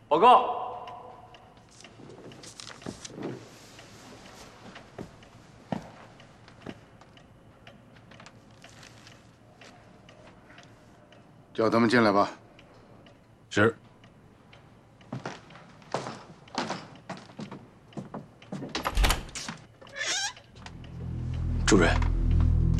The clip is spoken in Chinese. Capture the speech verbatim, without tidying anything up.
报告。 叫他们进来吧。 是。 主任。